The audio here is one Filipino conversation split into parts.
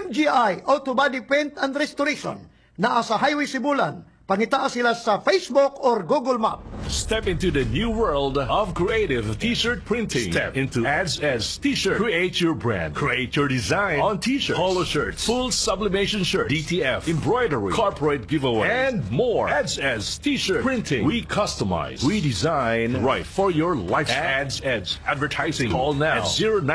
MGI Auto Body Paint and Restoration. Naa sa Highway Sibulan. Pangitaa sila sa Facebook or Google Map. Step into the new world of creative t-shirt printing. Step into Ads Edge T-shirt. Create your brand. Create your design on t-shirts, polo shirts, full sublimation shirts, DTF, embroidery, corporate giveaway, and more. Ads Edge T-shirt printing. We customize, we design right for your lifestyle. Ads Edge Advertising. Call now at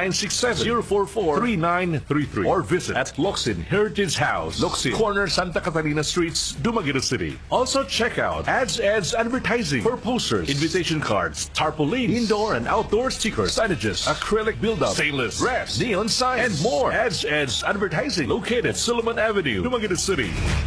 0967-044-3933 or visit at Locsin Heritage House, Locsin, corner Santa Catarina Streets, Dumaguete City. Also check out Ads Edge Advertising for posters, invitation cards, tarpaulins, indoor and outdoor stickers, signages, acrylic build-up, stainless, brass, neon signs, and more. Ads Edge Advertising, located Solomon Avenue, Dumaguete City.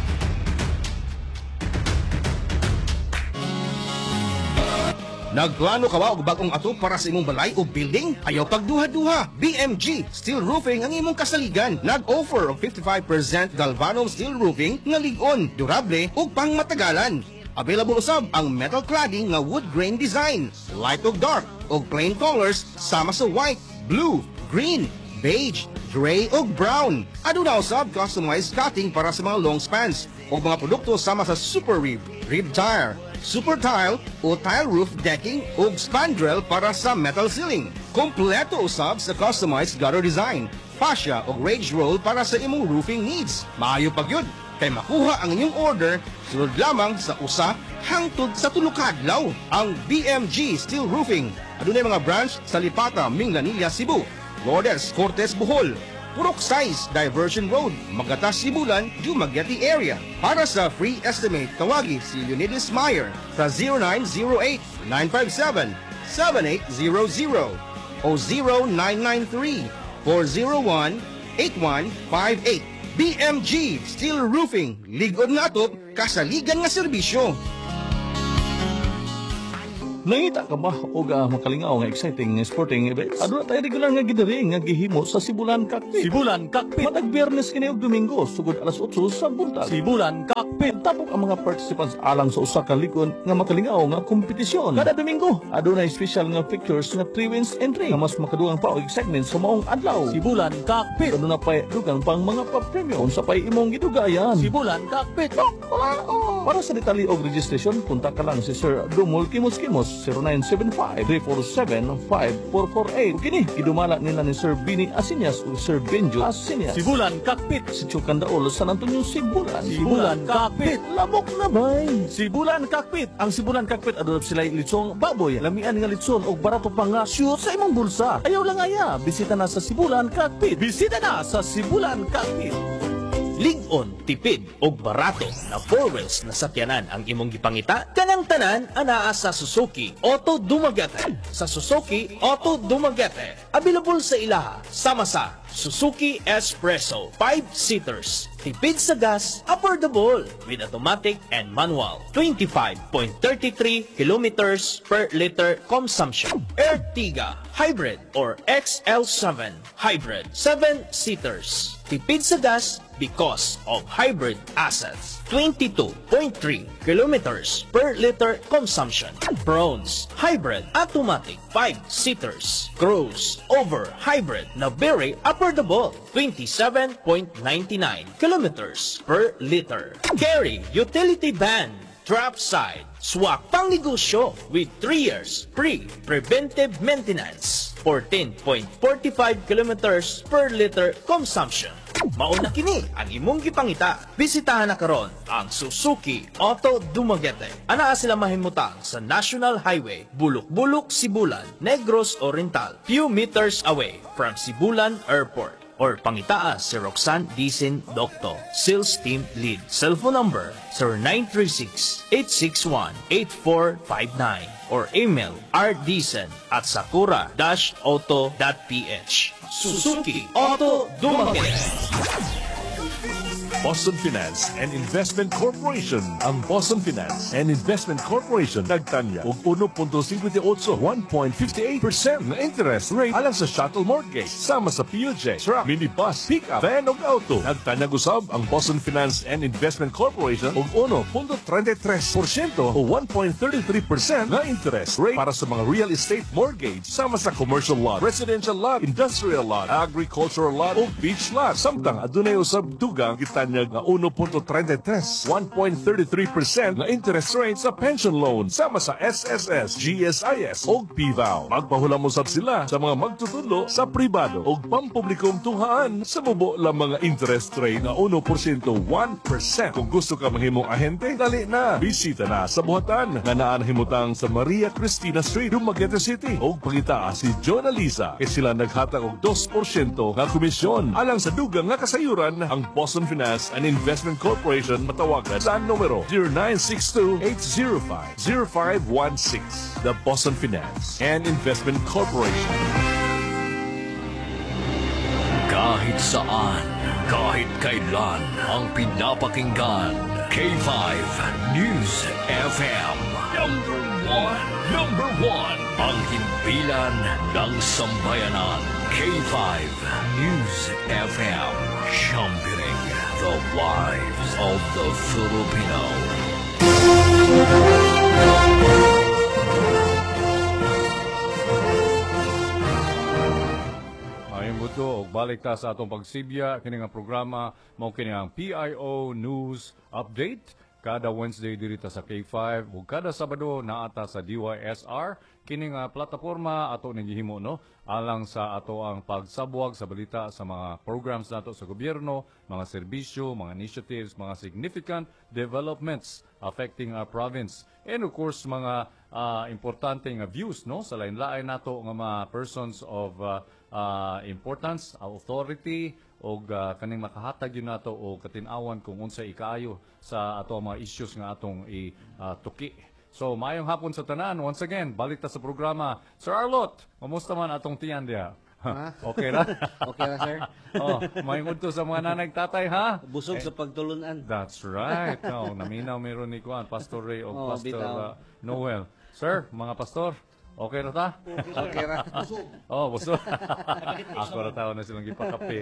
Nagplano ka ba og bagong ato para sa imong balay o building? Ayaw pagduha-duha. BMG Steel Roofing ang imong kasaligan. Nag-offer og 55% galvanum steel roofing nga lig-on, durable ug pangmatagalan. Available usab ang metal cladding nga wood grain design, light ug dark ug plain colors sama sa white, blue, green, beige, gray ug brown. Aduna usab customized cutting para sa mga long spans ug mga produkto sama sa super rib, rib tire, super tile o tile roof decking ug spandrel para sa metal ceiling. Kompleto usab sa customized gutter design, fascia ug rage roll para sa imong roofing needs. Maayo pa gyud kay makuha ang inyong order sulod lamang sa usa hangtod sa tulo ka adlaw. Ang BMG Steel Roofing adunay mga branch sa Lipata, Minglanilla, Cebu, Lourdes, Cortes, Bohol, Purok Size, Diversion Road, Magatas, Sibulan, Dumaguete area. Para sa free estimate, tawagi si Leonidas Meyer sa 0908-957-7800 o 0993-401-8158. BMG Steel Roofing, ligon nga to, kasaligan nga serbisyo. Nangita ka ba o makalingaw nga exciting sporting event? Ano na tayo regular nga gidari nga gihimo sa Sibulan Cockpit. Sibulan Cockpit. Matag Biyernes kini og Domingo sugod alas 8 sa buntag. Sibulan Cockpit. Tapok ang mga participants alang sa usa ka likod nga makalingaw nga kompetisyon. Kada Domingo adunay special nga pictures nga 3 wins entry nga mas makadugang pa og excitement sa maong adlaw. Sibulan Cockpit. Aduna pay dugang pang mga pa-premium unsa pay imong gidugayan. Sibulan Cockpit. Para sa detalye og registration, punta ka lang si Sir Dumol Kimos 0975-347-5448. Kini, idumala nila ni Sir Bini Asinyas o Sir Benjo Asinyas. Sibulan Cockpit. Si Chukandaol, San Antonio, Sibulan. Sibulan Cockpit. Lamok na bay. Sibulan Cockpit. Ang Sibulan Cockpit adunay sila litsong baboy, lamian nga litson og barato pa nga shoot sa imong bulsa. Ayaw lang aya, bisita na sa Sibulan Cockpit. Bisita na sa Sibulan Cockpit. Lig-on, tipid og barato na 4 wheels na sakyanan ang imong gipangita kanang tanan anaa sa Suzuki Auto Dumaguete. Sa Suzuki Auto Dumaguete, available sa ilaha sama sa Suzuki Espresso 5-seaters, tipid sa gas, affordable with automatic and manual, 25.33 kilometers per liter consumption. Ertiga Hybrid or XL7 Hybrid 7-seaters, tipid sa gas because of hybrid assets, 22.3 kilometers per liter consumption. Bronze Hybrid Automatic 5-seaters, crossover hybrid na very affordable, 27.99 kilometers per liter. Carry Utility Van Drop Side Swak Pangnegosyo with 3 years free preventive maintenance, 14.45 kilometers per liter consumption. Mauna kini ang imong gipangita. Bisitahan na karon ang Suzuki Auto Dumaguete. Anaa sila mahimutang sa National Highway, Bulok-Bulok, Sibulan, Negros Oriental, few meters away from Sibulan Airport. Or pangitaa si Roxanne Dicen Docto, Sales Team Lead. Cellphone number 0936-861-8459 or email rdicen@sakura-auto.ph. Suzuki Auto Dumaguete. Boston Finance and Investment Corporation. Ang Boston Finance and Investment Corporation nagtanya og 1.58 1.58% na interest rate alang sa shuttle mortgage sama sa PUJ, truck, minibus, pickup, van ug auto. Nagtanyag usab ang Boston Finance and Investment Corporation og 1.33% o 1.33% na interest rate para sa mga real estate mortgage sama sa commercial lot, residential lot, industrial lot, agricultural lot o beach lot. Samtang adunay usab dugang gitanyag nga 1.33, 1.33% na interest rate sa pension loan sama sa SSS, GSIS o PVAL. Magpahulam usab sila sa mga magtutudlo sa pribado o pampublikong tunghaan sa mubo lang mga interest rate na 1%, 1%. Kung gusto ka mahimong ahente, dali na. Bisita na sa buhatan nga naan himutang sa Maria Cristina Street, Dumaguete City. O pangita si John Alisa kay sila naghatag og 2% nga komisyon. Alang sa dugang nga kasayuran, ang Boston Finance and Investment Corporation matawagan sa numero 0962-805-0516. The Boston Finance and Investment Corporation. Kahit saan, kahit kailan, ang pinapakinggan, K5 News FM. Number one, ang himpilan ng sambayanan. K5 News FM. Championing the lives of the Filipino. Ayun buto, og balik ta sa atong pagsibya kini nga programa mao kini ang PIO News Update kada Wednesday diri ta sa K5 ug kada Sabado naata sa DYSR kini nga plataporma ato ning gihimo no alang sa ato ang pagsabwag sa balita sa mga programs nato sa gobyerno, mga serbisyo, mga initiatives, mga significant developments affecting our province and of course mga importante nga views no sa lain-lain nato nga mga persons of importance, authority o kaning makahatag yun nato o katinawan kung unsay ikaayo sa ato mga issues nga atong ituki. So, maayong hapon sa tanan. Once again, balik ta sa programa. Sir Arlot, kamusta man atong tiyan diya? Okay ra? Okay ra, sir. Oh, maayong udto sa mga nanay tatay, ha? Busog sa pagtulunan. That's right. No, naminaw meron ni Juan, Pastor Ray o Pastor bitaw. Noel. Sir, mga pastor, okay ra ta? Okay ra. Oh, busog. Ako ra tao na silang gipakape.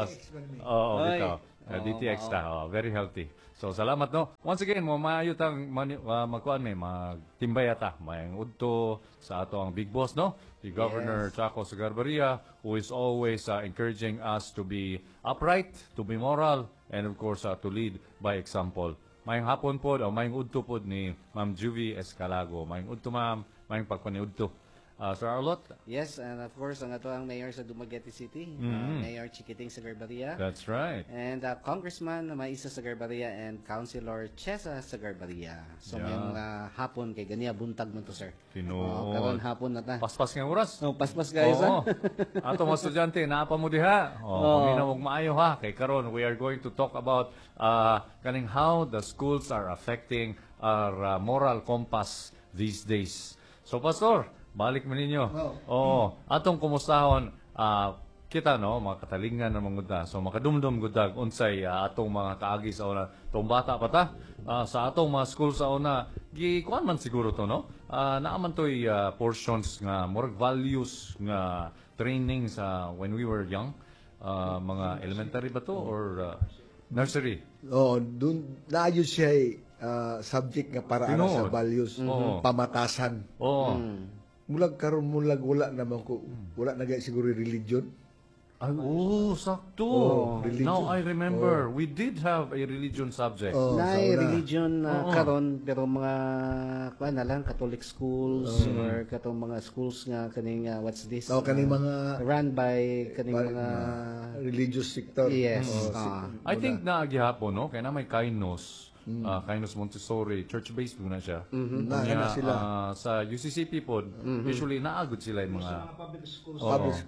Oo, bitaw. DTX ta. Oh, very healthy. So, salamat no. Once again, mo maayo tang magkuan may magtimbay ata. Mayang udto sa ato ang big boss no, the Governor Chaco Sagarbaria, who is always encouraging us to be upright, to be moral, and of course to lead by example. Mayang hapon pod o mayang udto pod ni Ma'am Juvie Escalago. Mayang udto ma'am, mayang pagpaniudto. Sir Arlot? Yes, and of course, ang ato ang mayor sa Dumaguete City, Mayor Chiquiting Sagarbaria. That's right. And Congressman Maisa Sagarbaria and Councilor Chesa Sagarbaria. So, Yeah. ngayong hapon kay ganiya buntag mo to, sir. Tinuod. Karon hapon na ta. Paspas nga oras. No, paspas guys, Oo. ha? Ato mga estudyante, naapa mo diha. Pamina mong maayo ha. Kay karon we are going to talk about kaning how the schools are affecting our moral compass these days. So, Pastor, balik mo ninyo. Oo. Atong kumustahon, kita no, mga katalingan ng mga guda. So, makadumdum gudag unsay atong mga kaagi sa una. Tong bata pa ta, sa atong mga school sa una, gikuan man siguro to, no? Naaman to'y portions nga, more values nga training sa when we were young. Mga elementary ba to or nursery? Oh, dun naayos siya subject nga para ano sa Tinuod. values, Oo. pamatasan. Oo. Mulag karon mulag wala naman ko wala na gay siguro religion. Ay, sakto. religion. Now I remember, we did have a religion subject. Oh, Nay sa una. religion karon pero mga kuan na lang Catholic schools or katong mga schools nga kaning what's this? Oh, kaning mga run by kaning mga religious sector. Yes. Oh, I think na gihapon, no? Kaya na may Kainos. Kainos Montessori, church-based muna siya. na Kaya, sila. sa UCCP po, usually naagod sila yung mga... Public school.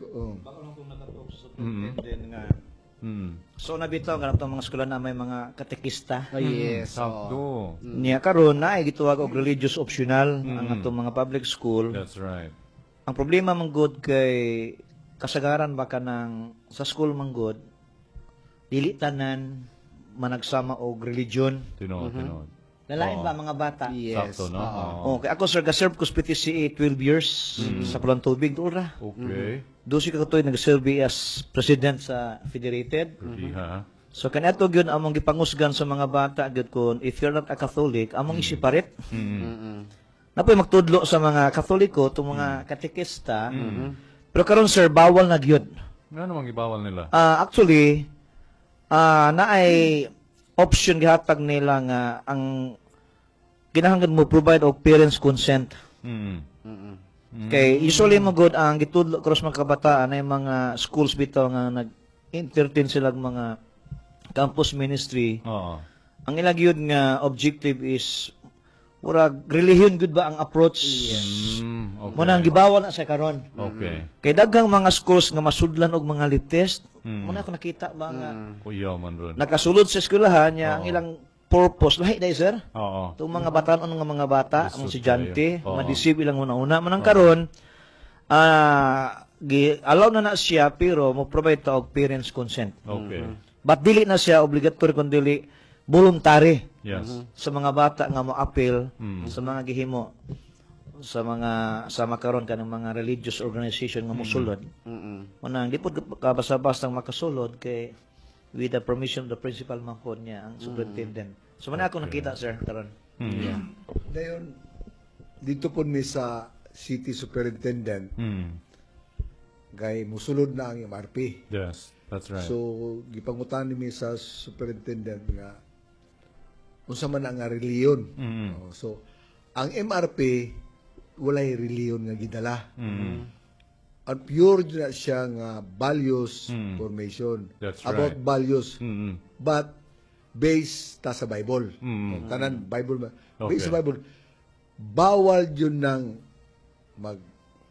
So nabitaw ganap tong mga eskwela na may mga katekista. yes. Sakto. Niya karon na ay gituwag og religious optional ang atong mga public school. That's right. Ang problema man gud kay kasagaran ba ka ng sa school man gud dili tanan managsama og religion. Tinod. Lalain ba mga bata? Yes. Sakto, no? Okay, ako sir, ka-serve ko sa PTCA 12 years sa Pulang Tubig, Dura. Okay. Dosi ka katoy nag-serve as president sa Federated. Ha? So kanato gyud among gipangusgan sa mga bata gyud kun if you're not a Catholic, among i-separate. Napoy magtudlo sa mga Katoliko, tong mga katekista. Pero karon sir, bawal na gyud. Ano mang ibawal nila? Actually, na ay option gihatag nila nga ang kinahanglan mo provide og parents consent. Kay usually mo good ang gitudlo cross mga kabataan ay mga schools bitaw nga nag-entertain sila og mga campus ministry. Oo. Ang ilang yun nga objective is murag religion good ba ang approach? Okay. Muna ang gibawal na sa karon. Okay. Kay daghang mga schools nga masudlan og mga lip test. Muna ako nakita ba nga Kuya man ron. nakasulod sa eskwelahan niya ang ilang purpose lahi dai sir. Oo. Itong mga batanon nga mga bata, ang Lisod estudyante, kayo. Oo. madisib ilang una-una. Manang karon, allow na siya, pero mo provide ta og parents consent. Okay. But dili na siya obligatory kundi voluntary Yes. sa mga bata nga mo appeal sa mga gihimo sa mga makaron kanang mga religious organization nga mosulod. Manang di pud ka basta-basta makasulod kay with the permission of the principal man po niya ang superintendent. So man ako nakita sir karon. Dayon, dito po mi sa city superintendent, kay musulod na ang MRP. Yes. That's right. So, gipangutan mi sa superintendent nga unsa man ang reliyon. So, ang MRP walay reliyon nga gidala. Ang pure na siya nga values formation. That's About right. values. But based ta sa Bible. Tanan Bible. Based sa Okay. Bible. Bawal yun ng mag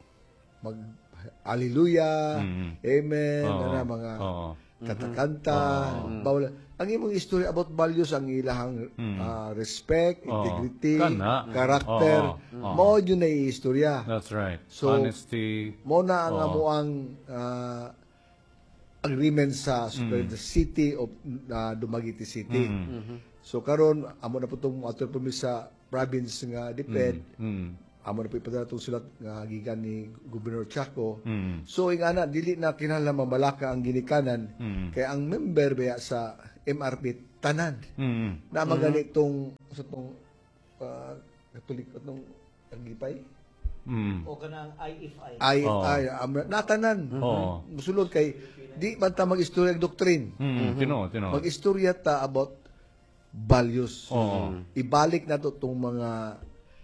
hallelujah, amen, mga kanta-kanta, bawal. Ang imong istorya about values ang ilahang respect, integrity, Kana. character, mao yun na istorya. That's right. So, Honesty. mo na ang amuang agreement sa city of Dumaguete City. So karon amo na po itong ato po sa province nga DepEd. Amo na po ipadala itong sulat nga gikan ni Governor Chaco. So ingana dili na kinahanglan mabalaka ang ginikanan kay ang member baya sa MRP tanan na magani itong sa itong Katolik itong agipay. O kanang IFI. Natanan. Musulod kay di man ta mag-istorya og doctrine. Tino. Mag-istorya ta about values. Ibalik na to tong mga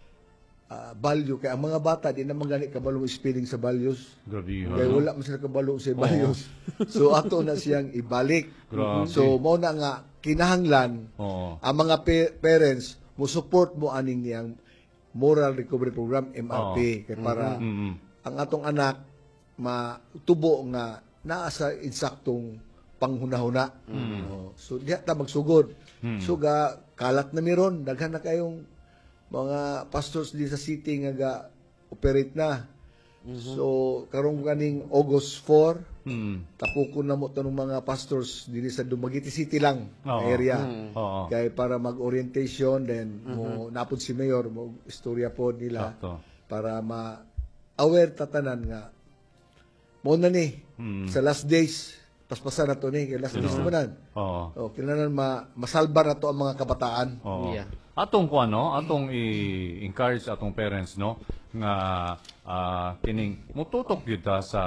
value kay ang mga bata di na gani kabalo spelling sa values. Grabe. Kay wala man sila kabalo sa values. So ato na siyang ibalik. Grabe. So mao na nga kinahanglan ang mga parents mo support mo aning niyang moral recovery program MRP kay para ang atong anak matubo nga naa sa insaktong panghunahuna. So diha ta magsugod. So kalat na miron daghan na kayong mga pastors di sa city nga ga-operate na. So karong kaning August 4 tapukon na mo tanong mga pastors dili sa Dumaguete City lang na area. Kay para mag-orientation then mo napod si mayor mo istorya po nila para ma-aware tatanan nga mo na ni sa last days paspasan na to ni kay last days naman. Kailangan masalba na to ang mga kabataan. Atong atong i-encourage atong parents no nga kining mututok gyud ta sa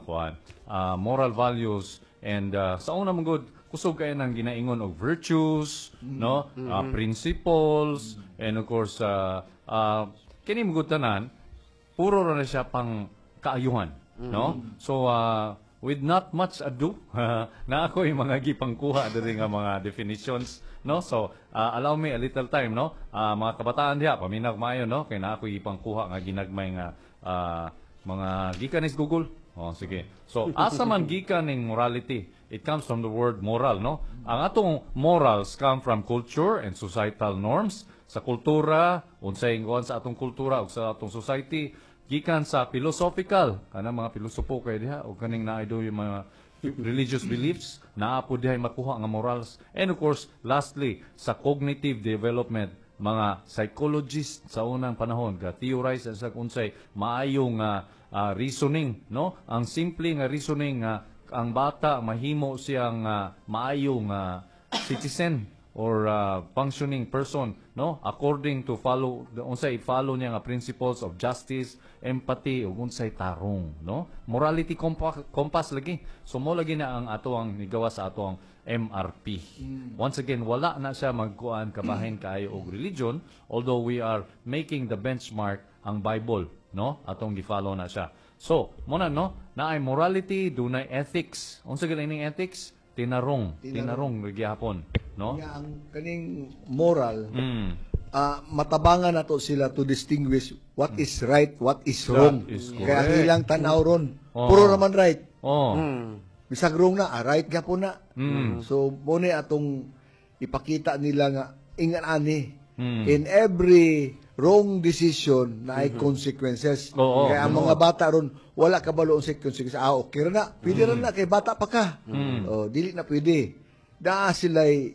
moral values and sa una man gud kusog kay nang ginaingon og virtues no principles and of course kini gud tanan puro ra na siya pang kaayuhan no so with not much ado na ako yung mga gipangkuha diri nga mga definitions no so allow me a little time no mga kabataan diha paminag maayo no kay na ako gipangkuha nga ginagmay nga mga gikan is Google sige so asa man gikan ning morality it comes from the word moral no ang atong morals come from culture and societal norms sa kultura unsay ingon sa atong kultura ug sa atong society gikan sa philosophical kanang mga pilosopo kay diha o kaning naay do yung mga religious beliefs, naa po dihay makuha nga morals. And of course, lastly, sa cognitive development, mga psychologists sa unang panahon ga theorize sa unsay maayong reasoning, no? Ang simple nga reasoning nga ang bata mahimo siyang maayong citizen or functioning person, no, according to unsay follow niya nga principles of justice, empathy ug unsay tarong, no, morality compass lagi. So mo lagi na ang ato ang nigawa sa ato ang MRP. Once again, wala na siya magkuan kabahin kaayo og religion, although we are making the benchmark ang Bible, no, atong gi-follow na siya. So mo na, no, naay morality, dunay ethics. Unsa gyud ining ethics? Tinarong gyapon, no? Nga ang kaning moral, matabangan nato sila to distinguish what is right, what is wrong. is Kaya ang correct. ilang tanaw ron, puro naman right. Oh. Bisag wrong na, right gyapon na. So mo ni atong ipakita nila nga ingan ani. In every wrong decision na ay consequences. Oo, Kaya ang mga bata ron, wala kabalo sa consequences. Okay ra na. Pwede ra na, kay bata pa ka. Dili na pwede. Daa sila'y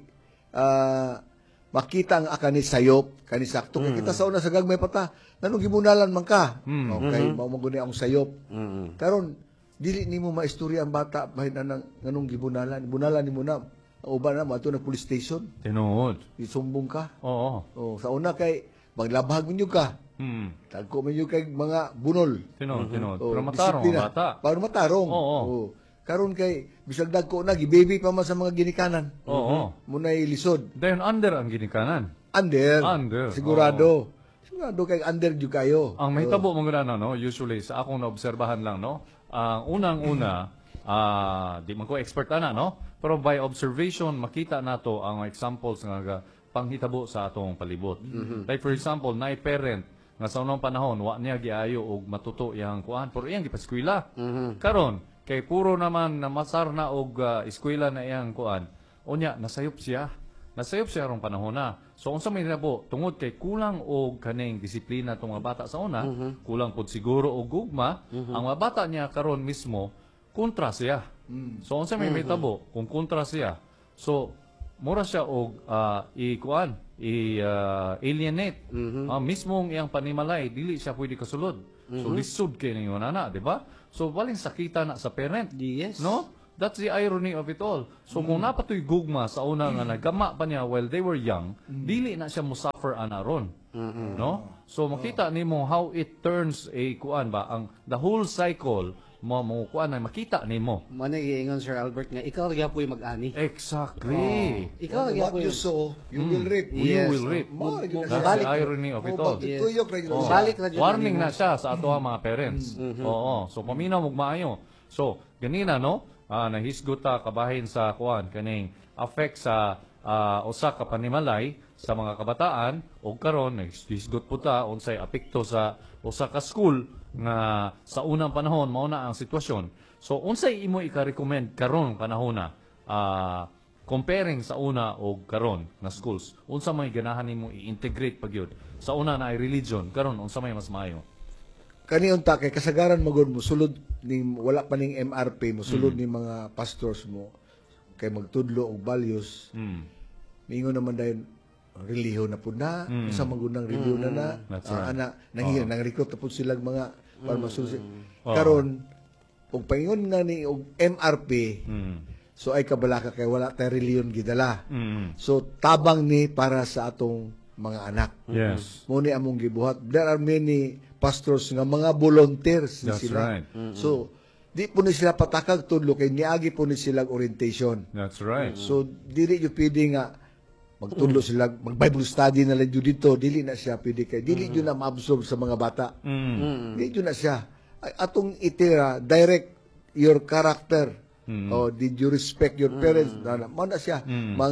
makita ang akani sayop, kani sakto. Kaya kita sa una sa gagmay pata, nanong gibunalan man ka. Okay, maumaguni ang sayop. Karon dili nimo maistorya ang bata bahin na nganong gibunalan. Bunalan nimo na. Ang uban na, mato na police station. Tinuod. Isumbong ka. Oo. Sa una kay maglabhag minyo ka. Tagko minyo kay mga bunol. Tinuod. Pero matarong ang bata. Para matarong. Oo. Karon kay bisag dagko na gibaby pa man sa mga ginikanan. Oo. Munay lisod. Dayon under ang ginikanan. Under. Sigurado. Oo. Sigurado kay under jud kayo. Ang mahitabo mo gana, no, usually sa akong naobserbahan lang, no, ang unang-una, di man ko expert ana, no, pero by observation makita nato ang examples nga panghitabo sa atong palibot. Like for example, naay parent nga sa unang panahon wa niya giayo og matuto iyang kuan, pero iyang gipaskwela. Karon kay puro naman na masar na og eskwela na iyang kuan, unya nasayop siya rong panahon na. So unsa may nabo tungod kay kulang og kaning disiplina tong mga bata sa una, kulang pod siguro og gugma, ang mga bata niya karon mismo kontra siya. So unsa may mitabo kung kontra siya. So mura siya og alienate. Mismong iyang panimalay dili siya pwede kasulod. So lisod kay ninyo nana, di ba? So baling sakita na sa parent. Yes. No? That's the irony of it all. So kung napatoy gugma sa una nga nagama pa niya while they were young, dili na siya mo suffer anaron. No? So makita nimo how it turns kuan ba ang the whole cycle mo kuan na makita nimo. Mo na giingon Sir Albert nga ikaw gyapon mag-ani. Exactly. Ikaw What gyapon. you sow, you will reap. You will reap. That's the irony of it all. Tuyok ra yun. Balik ra jud. Warning na siya sa ato mga parents. Oo. So paminaw mo maayo. So ganina, no? Nahisgot ta kabahin sa kuan kaning affect sa usa ka panimalay sa mga kabataan o karon nahisgot po ta unsay apekto sa usa ka school nga sa unang panahon mao na ang sitwasyon. So unsay imo ika-recommend karon panahon na comparing sa una o karon nga schools, unsa may ganahan nimo i-integrate pagyud sa una na ay religion, karon unsa may mas maayo? Kani unta kay kasagaran magod mo sulod ning wala pa ning MRP mo sulod ning mga pastors mo kay magtudlo og values. Mingon naman dayon relihiyon na pud na sa magunang relihiyon na That's right. nang recruit na pud sila mga para masusi. Karon og paingon na ni og MRP. So ay kabalaka kay wala tay relihiyon gidala. So tabang ni para sa atong mga anak. Yes. Mo ni among gibuhat. There are many pastors nga mga volunteers That's sila. right. So di po ni sila patakag tudlo kay niagi po ni sila orientation. That's right. So dili yung pwede nga magtudlo sila mag-Bible study na lang yun dito, dili na siya pwede kay dili yun na ma-absorb sa mga bata. Dili yun na siya. Atong itira direct your character. Oh, did you respect your parents? Mo na siya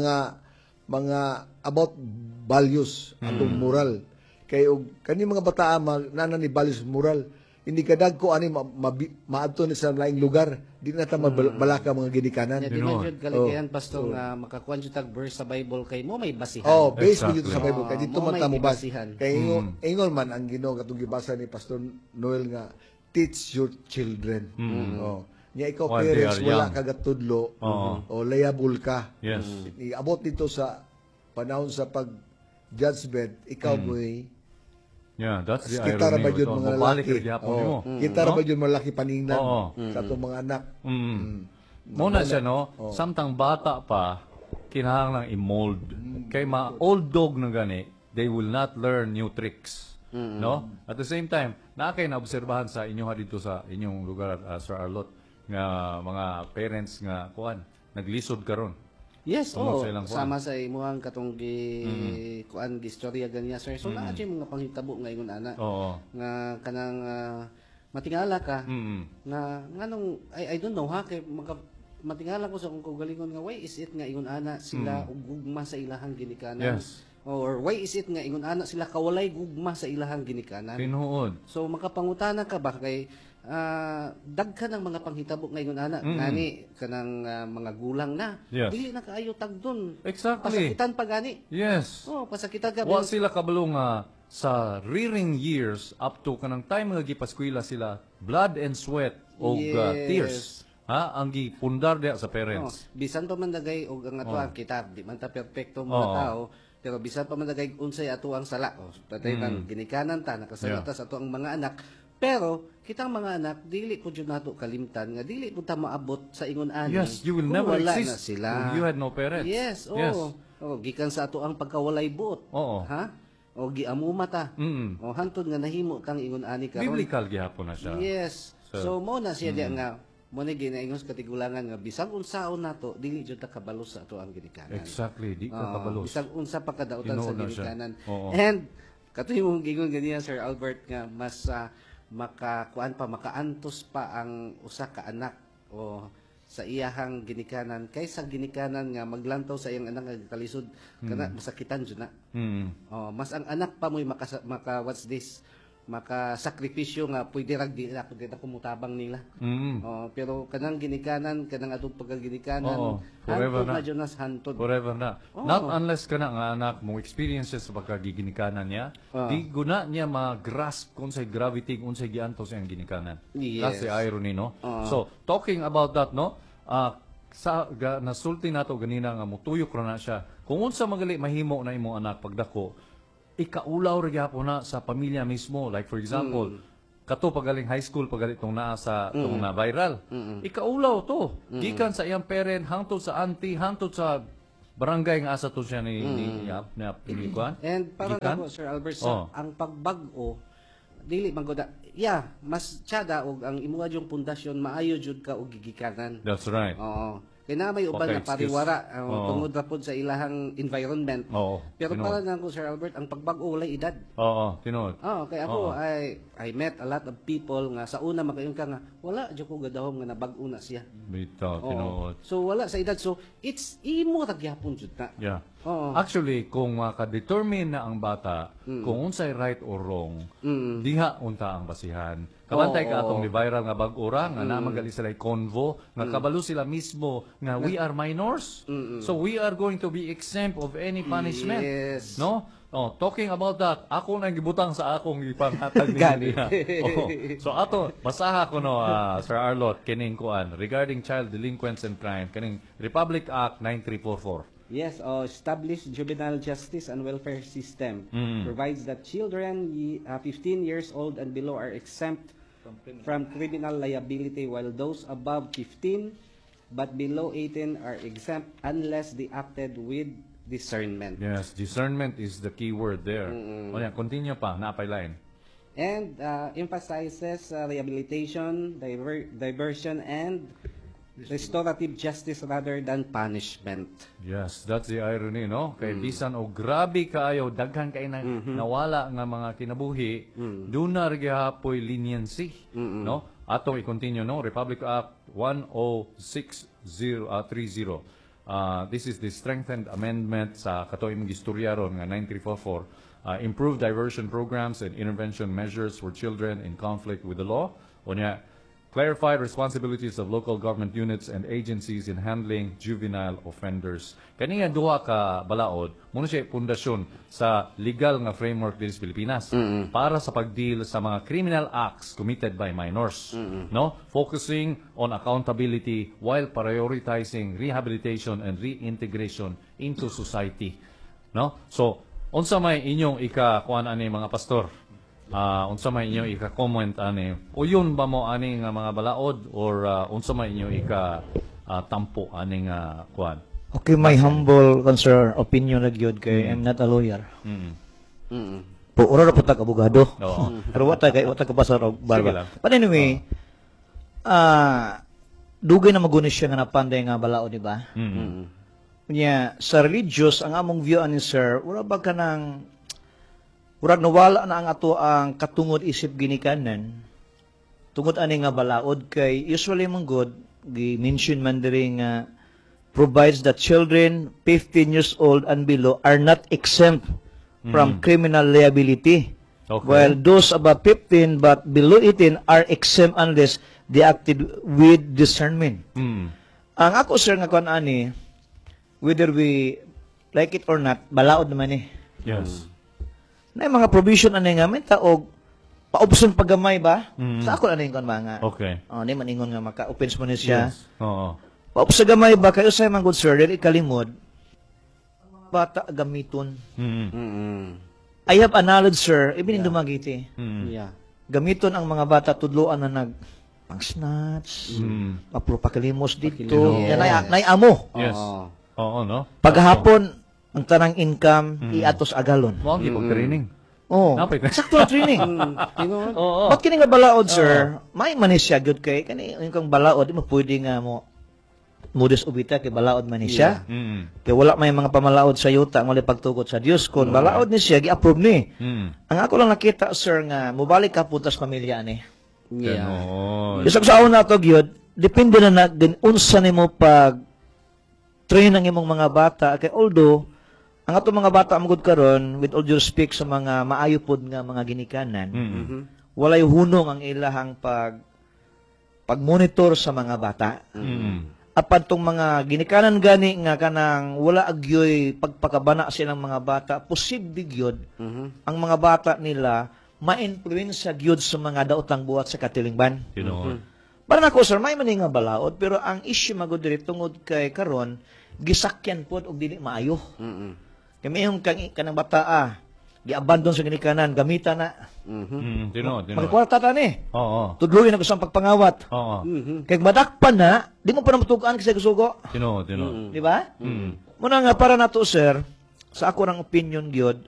mga about values atong moral. Kay og kani mga bata nana ni values moral hindi kadag ko ani maadto ni sa laing lugar di na ta mabalaka mga ginikanan. Di man jud kaligayan pastor nga makakuan jud tag verse sa Bible kay mo may basihan. Based mo dito sa Bible kay dito man ta mo bas. basihan. Kay ingon man ang Ginoo katong gibasa ni Pastor Noel nga teach your children. Nya ikaw While they parents are wala young. ka gatudlo Oo. o liable ka. Yes. Iabot dito sa panahon sa pag judgment, ikaw mo'y Yeah, that's the kita ra irony. ba yun ito. mga Mabalik lalaki? rin gyapon Oo. nimo. Kita ra ba yun mga lalaki paningnan Oo. sa atong mga anak? Muna siya, no? Samtang bata pa, kinahanglan i-mold. Kay mga old dog na gani, they will not learn new tricks. No? At the same time, na kay naobserbahan sa inyo dito sa inyong lugar, Sir Arlot, nga mga parents nga kuan, naglisod karon. Yes, Tungod oo. sa ilang kuan. Sama sa imuhang katong kuan gistorya ganiya, sir. So naa jay mga panghitabo nga ingon ana. Oo. Nga kanang matingala ka nga nganong I don't know ha kay matingala ko sa kung kaugalingon nga why is it nga ingon ana sila og gugma sa ilahang ginikanan. Yes. Or why is it nga ingon ana sila kawalay gugma sa ilahang ginikanan. Tinuod. So makapangutana ka ba kay daghan ng mga panghitabo ngayon ana ngani kanang mga gulang na Yes. dili na kaayo tagdon. Exactly. Pasakitan pa gani. Yes. Oh, pasakitan ka. Wa sila kabalo nga sa rearing years up to kanang time nga gipaskwela sila, blood and sweat o Yes. tears. Ha? Ang gipundar diya sa Oh, parents. bisan pa man dagay og ang ato ang kita di man ta perpekto mga Oo. tao pero bisan pa man dagay unsay ato ang sala. Oh, patay man ginikanan ta nakasalata sa ato ang mga anak. Pero kitang mga anak dili pud jud nato kalimtan nga dili pud ta maabot sa ingon ani. Yes, you will kung never wala exist na sila. if you had no parents. Yes, oo. Yes. Oh, gikan sa ato ang pagkawalay buot. Oo. Ha? O giamuma ta. O hantod nga nahimo kang ingon ani karon. Biblical gihapon na siya. Yes. So mo na siya diya nga mo ni ginaingos katigulangan nga bisag unsaon nato dili jud ta kabalo sa ato ang ginikanan. Exactly, di ka Oo, kabalos. bisag unsa pa kadautan sa Tinuod na siya. ginikanan. Oo. And katuy mong gingon ganiya Sir Albert nga mas makakuan pa makaantos pa ang usa ka anak o sa iyahang ginikanan kaysa ginikanan nga maglantaw sa iyang anak nga kalisod kana masakitan jud na. Oh, mas ang anak pa mo'y maka what's this? Makasakripisyo nga pwede rag di na kumutabang nila. Oh, pero kanang ginikanan kanang atong pagkaginikanan Oo, forever na. jud nas hantod. Forever na. Oo. Not unless ka na nga anak mong experiences sa pagkagiginikanan niya, di guna niya ma-grasp kung sa gravity, kung sa gianto sa iyang ginikanan. Yes. That's the irony, no? So, talking about that, no? Nasulti nato ganina nga mutuyok ra na siya. Kung unsa magali mahimo na imong anak pagdako, ikaulaw ra gyapon na sa pamilya mismo. Like for example, kato pagaling high school pagalit tong naa sa tong na viral. Ikaulaw to. Gikan sa iyang parent hangtod sa auntie, hangtod sa barangay nga asa to siya ni kuan. And para Gikan? ako Sir Albert sa ang pagbag-o dili man gud mas tiyada og ang imuha yung pundasyon maayo jud ka og gigikanan. That's right. Oo. Kaya na may uban na Okay, pariwara Oo. tungod ra pod sa ilahang environment. Oo. Pero tinuod. para nga ko Sir Albert ang pagbag-o walay edad. Oo, tinuod. Kaya ako I met a lot of people nga sa una makayon ka nga wala jud ko gadahom nga nabag-o na siya. Bitaw, Oo. tinuod. So wala sa edad so it's imo ra gyapon jud na. Yeah. Oo. Actually, kung makadetermine na ang bata kung unsay right or wrong, diha unta ang basihan. Kabantay ka atong viral nga bag-ura nga namagali sila convo nga kabalo sila mismo nga we are minors. So we are going to be exempt of any punishment. Yes. No? Oh, talking about that, ako nang gibutang sa akong ipanghatag Gani. niya. So ato, basaha ko no Sir Arlot kining kuan regarding child delinquents and crime kining Republic Act 9344. Yes, established juvenile justice and welfare system provides that children 15 years old and below are exempt from criminal liability while those above 15 but below 18 are exempt unless they acted with discernment. Yes, discernment is the key word there. O yan, continue pa, napay line. And emphasizes rehabilitation, diversion, and restorative justice rather than punishment. Yes, that's the irony, no? Kay bisan o grabe kaayo daghan kay nawala nga mga kinabuhi, doon na gihapoy leniency, no? Atong i-continue, no? Republic Act 10630. This is the strengthened amendment sa katoy mong gistorya ron nga 9344. Improved diversion programs and intervention measures for children in conflict with the law. O niya, clarified responsibilities of local government units and agencies in handling juvenile offenders. Kani nga duha ka balaod, muna siya pundasyon sa legal nga framework din sa Pilipinas para sa pagdeal sa mga criminal acts committed by minors, no? Focusing on accountability while prioritizing rehabilitation and reintegration into society, no? So, unsa may inyong kuan ani mga pastor? Unsa may inyo ika-comment ani? O yun ba mo ani nga mga balaod or unsa may inyo tampo ani nga kuan? Okay, my humble concern opinion na gyud kay I'm not a lawyer. Po ora ra po ta abogado. Oo. Pero wata ka pastor og Sige barba. lang. But anyway, dugay na magunis siya nga napanday nga balaod, di ba? Nya sa religious ang among view ani sir, ura ba kanang urag nawala na ang ato ang katungod isip ginikanan. Tungod ani nga balaod kay usually mong good gi-mention man diri nga provides that children 15 years old and below are not exempt from criminal liability. Okay. While those above 15 but below 18 are exempt unless they acted with discernment. Ang ako sir nga kuan ani, whether we like it or not, balaod naman Yes. na mga provision ani nga may taog paubson paggamay ba? Sa ako ani kon mga. Okay. Ni man ingon nga maka-offense mo ni siya. Oo. Paubson gamay ba kayo sa mga good sir, dili kalimod. Bata gamiton. I have a knowledge sir, even in Dumaguete. Yeah. Gamiton ang mga bata tudloan na nag pang-snatch, mapropakalimos dito. Yan ay amo. Yes. Oo, no? Paghapon, ang tanang income, iatos agalon. Mo ang training. Oh, Napay ka. sakto na training. Oo. Ba't kini nga balaod, sir? May manisya, good kay. Kani, yung kang balaod, di mo pwede nga mo modus ubita kay balaod manisya. Kaya wala may mga pamalaod sa yuta, muli pagtugot sa Diyos. Kung balaod ni siya, gi-approve ni. Ang ako lang nakita, sir, nga, mubalik ka putas pamilya ni. Yeah. Isang sa una to, gyud, depende na unsa nimo pag train ang imong mga bata. Kay although, ang ato mga bata amgod karon with all due respect sa mga maayo pod nga mga ginikanan, walay hunong ang ilahang pag-monitor sa mga bata. Apan tong mga ginikanan gani nga kanang wala agyoy pagpakabana silang mga bata, posible gyud ang mga bata nila ma-influence gyud sa mga daotang buhat sa katilingban. Para nako sir, may maning nga balaod pero ang issue magud diri tungod kay karon gisakyan pod og dili maayo. Kay mayong kanang bata gi-abandon sa ginikanan, gamita na. Magkwarta ta ni. Oo. Tudluin ako sa pagpangawat. Oo. Kay madakpan na, di mo pa na matugaan kasi gusugo. Tino. Di ba? Muna nga para nato sir, sa ako ng opinion gyud,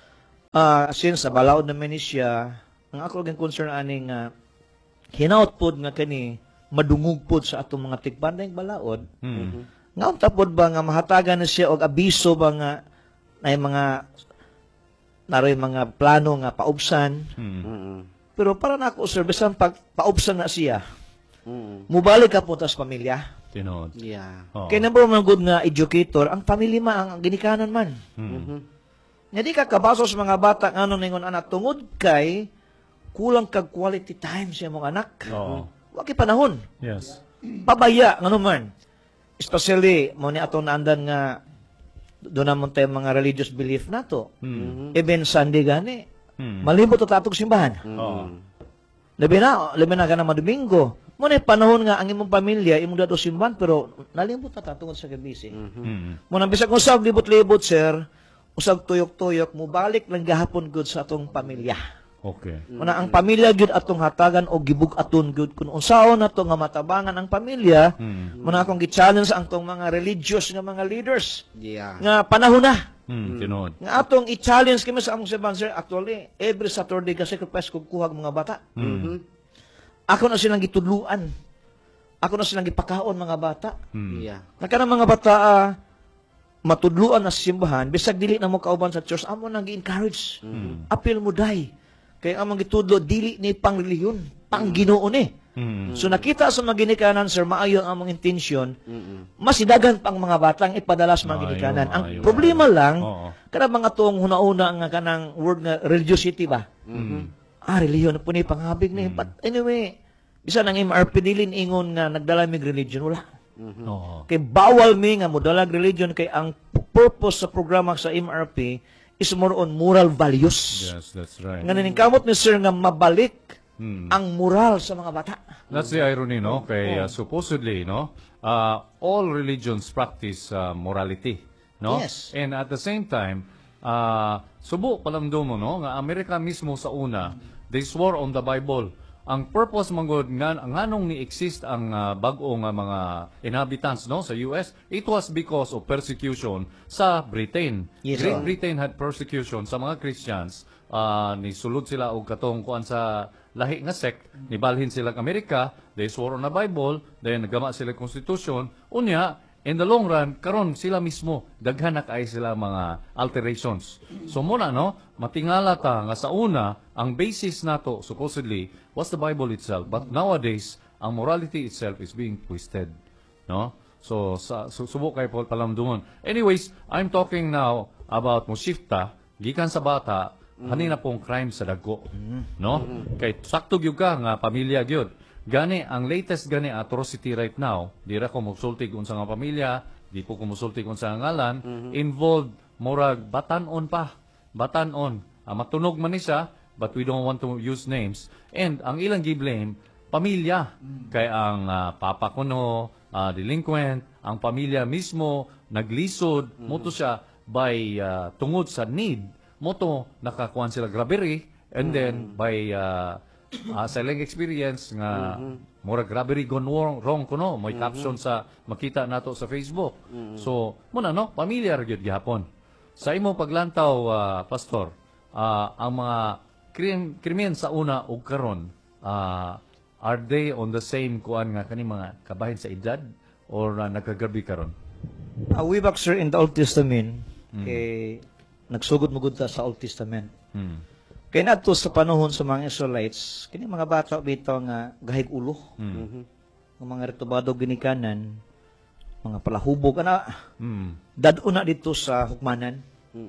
since sa balaod naman ni siya, ang ako lang concern ani nga hinaut pod nga kani madungog pod sa atong mga tigbanday balaod. Nga unta pod ba nga mahatagan na siya og abiso ba nga na mga naroy mga plano nga paubsan. Pero para na ako sir, bisan pag paubsan na siya, mubalik ka po tas pamilya. Tino. Yeah. Kaya number one good nga educator, ang pamilya ang ginikanan man. Nga di ka kabaso sa mga bata nga nung ningon anak tungod kay kulang kag quality time sa mga anak. Wa kay panahon. Yes. Pabaya nga naman. Especially mo ni atong naandan nga doon naman tayo mga religious belief na to. Even Sunday gani. Malimot at atong simbahan. Labi na ka naman Domingo. Muna panahon nga ang imong pamilya, imong dato simbahan, pero nalimot na tatungod sa gabisi. Muna bisag usab libot-libot, sir, usag tuyok-tuyok, mubalik lang gahapon good sa atong pamilya. Okay. Muna ang pamilya gyud atong hatagan o gibug-aton gyud kun unsaon nato nga matabangan ang pamilya. Muna akong gi-challenge ang tong mga religious nga mga leaders. Yeah. Nga panahon na. Tinod. Nga atong i-challenge kami sa among sponsor actually every Saturday kasi sacrifice kog kuhag mga bata. Ako na silang gitudluan. Ako na silang gipakaon mga bata. Yeah. Nagkanang mga bata matudluan na sa simbahan bisag dili na mo kauban sa church amo nang gi-encourage. Apil mo day. Kaya among gitudlo dili ni pang relihiyon, pang Ginoo ni. So nakita sa mga ginikanan sir maayo ang among intensyon. Masidagan pang mga batang ipadala sa mga ginikanan. Ang problema lang kada mga tuong huna-una nga kanang word nga religiosity ba. Relihiyon po ni panghabig ni. But anyway, Bisan ang MRP dilin ingon nga nagdala mig religion wala. Oo. Kay bawal mi nga modalag religion kay ang purpose sa programa sa MRP is more on moral values. Yes, that's right. Nga naningkamot ni sir nga mabalik ang moral sa mga bata. That's the irony, no? Kay supposedly, no, all religions practice morality, no? Yes. And at the same time, subo palamdo mo, no, nga Amerika mismo sa una, they swore on the Bible. Ang purpose mangod nga nganong ni exist ang bag-o nga mga inhabitants, no, sa US, it was because of persecution sa Britain. Yes, Great sir. Britain had persecution sa mga Christians. Ni sulod sila og katong kuan sa lahi nga sect, nibalhin sila sa Amerika, they swore on the Bible, then nagama sila constitution, unya in the long run karon sila mismo daghan na kay sila mga alterations. So muna, no, matingala ta nga sa una ang basis nato supposedly was the Bible itself, but nowadays ang morality itself is being twisted, no? So subo kay Paul palamdungon. Anyways, I'm talking now about moshifta gikan sa bata hanina pong crime sa dagko, no? Kay sakto gyud ka nga pamilya gyud. Gani ang latest gani atrocity right now, di ra ko mosulti unsa nga pamilya, di po ko mosulti unsa nga ngalan, involved murag batanon pa. Batanon. Matunog man ni siya, but we don't want to use names. And ang ilang gi-blame pamilya. Kay ang papa kuno delinquent, ang pamilya mismo naglisod, moto siya by tungod sa need, moto nakakuan sila grabery, and then by sa ilang experience nga mura grabery gone wrong kuno, may caption sa makita nato sa Facebook. So muna, no, pamilya ra gyud gihapon. Sa imong paglantaw, pastor, ang mga krimen sa una ug karon, are they on the same kuan nga kani mga kabahin sa edad or nagkagrabe karon? Way back sir in the Old Testament, kay nagsugod mo gud ta sa Old Testament. Kay nadto sa panahon sa mga Israelites, kini mga bata bitaw nga gahig ulo. Nga mga retubado ginikanan, mga palahubog ana. Dad-o na dito sa hukmanan.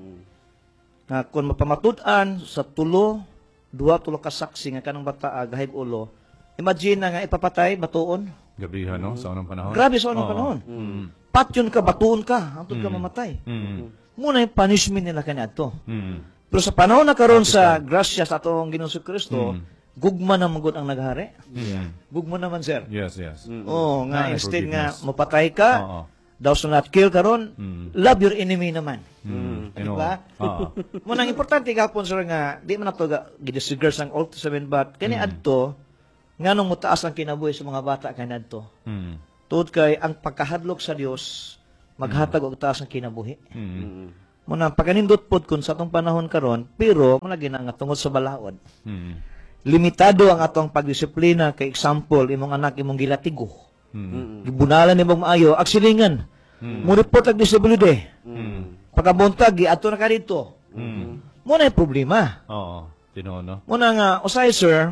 Nga kung mapamatud-an sa tulo ka saksi nga kanang bata gahig ulo, imagine na nga ipapatay batuon. Gabriha, no, sa unang panahon. Grabe sa unang panahon. Patyon ka, batuon ka, hangtod ka mamatay. Muna yung punishment nila kaniadto. Pero sa panahon na karon sa grasya sa atong Ginoong Kristo, gugma na magud ang naghari. Gugma naman sir. Yes, yes. Oh, nga Na instead nga forgiveness. mapatay ka, thou shalt not kill karon, love your enemy naman. Di ba? Muna ang importante gapon sir nga di man nato gidisregard sang Old Testament, but kani adto nganong mutaas ang kinabuhi sa mga bata kaniadto. Tungod kay ang pagkahadlok sa Dios maghatag og taas ang kinabuhi. Muna pagkanindot pod kun sa atong panahon karon, pero muna gina nga tungod sa balaod. Limitado ang atong pagdisiplina, kay example imong anak imong gilatigo. Gibunalan nimong maayo agsilingan. Mo report ag disability. Pagkabuntag giadto na ka dito. Muna yung problema. Oo. Tino, no? Muna nga usay sir,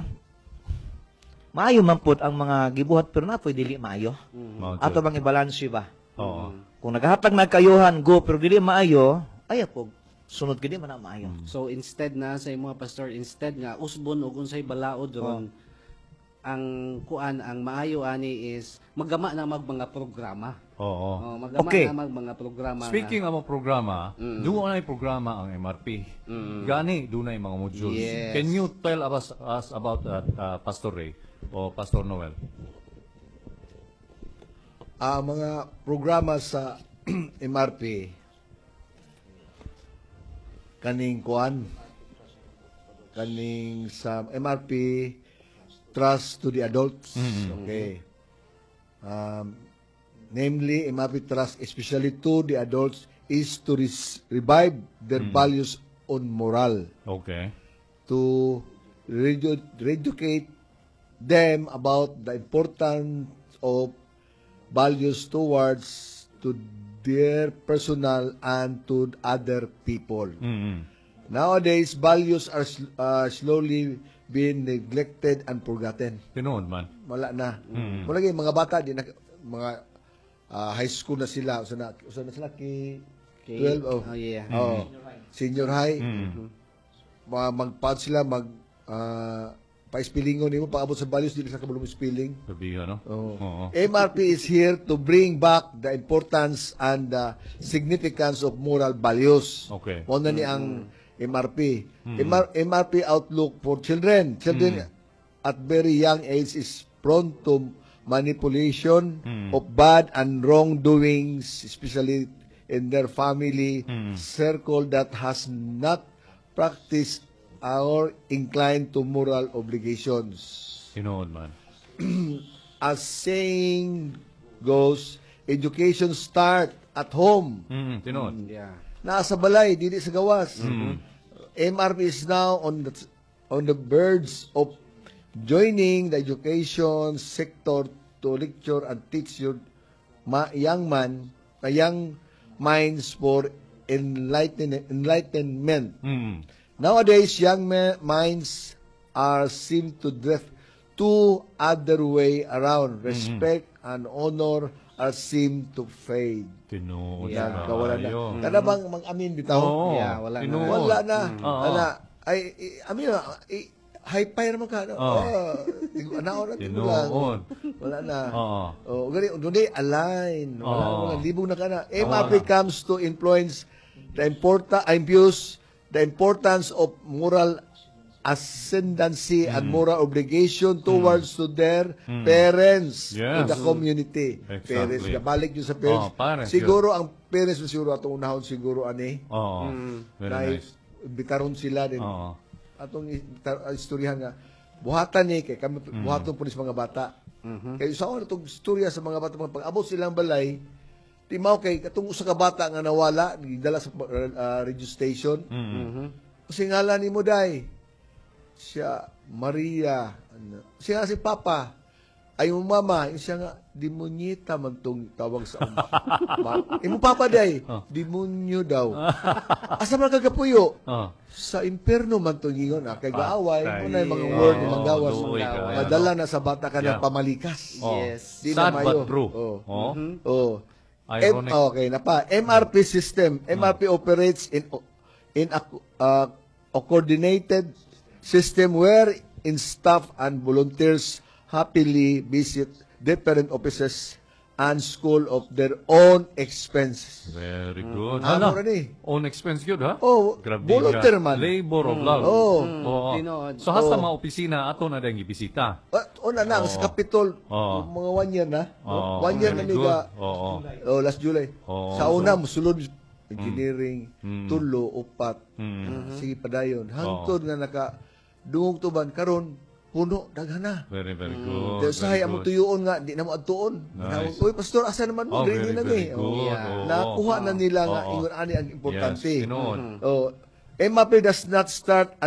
maayo man pod ang mga gibuhat pero napoy dili maayo. Ato bang ibalanse ba? Oo. Kung naghatag na kayuhan go pero dili maayo, ay po sunod gid man na maayo. So instead na sa mga pastor, instead nga usbon ug unsay balaod ron, ang kuan ang maayo ani is magama na mga programa. Oo. Magama Okay. na mga programa. Speaking of programa, doon na programa ang MRP. Gani, doon na mga modules. Yes. Can you tell us about that, Pastor Ray o Pastor Noel? Mga programa sa MRP, kaning sa MRP, Trust to the Adults. Okay. Namely, MRP Trust, especially to the adults, is to revive their values on moral. Okay. To educate them about the importance of values towards to their personal and to other people. Nowadays, values are slowly being neglected and forgotten. Tinood man. Wala na. Wala yung mga bata, di na, mga high school na sila. Usa na sila ki 12 of senior high. Magpad sila pa-spellingon nimo paabot sa values dili sa kabalo mo spelling. Sabihan, no? Oo. MRP is here to bring back the importance and the significance of moral values. Okay. Mo na ni ang MRP. MRP outlook for children. Children at very young age is prone to manipulation of bad and wrongdoings, especially in their family circle that has not practiced or inclined to moral obligations. Tinood man. As saying goes, education start at home. Tinood. Yeah. Nasa balay, dili sa gawas. MRP is now on the verge of joining the education sector to lecture and teach your young minds for enlightenment. Nowadays, young minds are seem to drift to other way around. Respect and honor are seem to fade. Tinood. Yan, kawalan na. Kada bang mag-amin bitaw? Oo. Yeah, wala na. Tinood. Wala na. Oo. Wala. Ay, amin na. High-fire naman ka. Anaon natin mo lang. Tinood. Wala na. Oo. Oh, gani, doon align. Wala, libong na ka na. Oo. MRP comes to influence the importance of moral ascendancy and moral obligation towards to their parents, to Yes. the community. Exactly. Parents, balik yun sa parents. Parents, Siguro ang parents mo siguro atong unahon siguro ani. Oo. Very nice. Bitaron sila din. Oo. Atong istoryahan nga buhatan ni kay kami buhaton po ni sa mga bata. Kay sa ano itong istorya sa mga bata pag abot silang balay, timaw kay katong usa ka bata nga nawala, gidala sa radio station. Kasi ngalan ni mo day siya Maria, siya si Papa, ay mo mama, siya nga demonyeta man tong tawag sa imo Papa day, demonyo daw. Asa man kagapuyo? Sa impierno man tong ingon kay gaaway mo na yung mga word ng manggawas. Madala na sa bata ka ng pamalikas. Yes. Di Sad na mayo. but true. Oh. Ironic. Okay na pa. MRP system. MRP operates in a coordinated system wherein staff and volunteers happily visit different offices and school of their own expenses. Very good. Ano rin eh? Own expense good, ha? Oh, Grabe volunteer ka. man. Labor of love. Oh. Oo. Tinood. So, hasta mga opisina, ato na dahil ibisita. Una na, sa Capitol, Oo. mga 1 year na. Oo. 1 year na Very niga. good. Oo. Oh, last July. Oo. Sa una, musulod engineering, tulo, upat. Sige padayon. Hangtod nga naka dungog tuban karon puno daghana. Very, very good. Dahil sa Very among good. tuyoon nga di na mo adtuon. Nice. Uy pastor asa naman mo Very, ready na very ni. good. Yeah. Oo. Nakuha na nila nga Oo. ingon ani ang importante. Yes, tinood. Oh, MAP does not start